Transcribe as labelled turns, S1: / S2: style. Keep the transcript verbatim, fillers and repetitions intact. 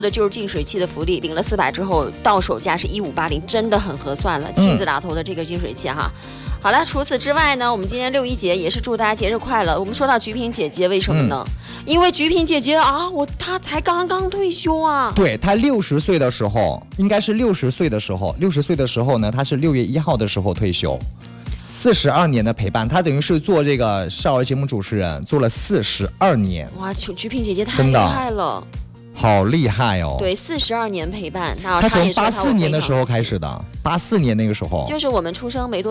S1: 的就是净水器的福利，领了四百之后，到手价是一五八零，真的很合算了。亲子打头的这个净水器哈。嗯、好了，除此之外呢，我们今天六一节也是祝大家节日快乐。我们说到菊萍姐姐，为什么呢？嗯、因为菊萍姐姐啊，我她才刚刚退休啊。
S2: 对，她六十岁的时候，应该是六十岁的时候，六十岁的时候呢，她是六月一号的时候退休。四十二年的陪伴，她等于是做这个少儿节目主持人做了四十二年。
S1: 哇，菊萍姐姐太厉害了。
S2: 好厉害哦！
S1: 对，四十二年陪伴，那
S2: 他从八四年的时候开始的，八四年那个时候，
S1: 就是我们出生没多。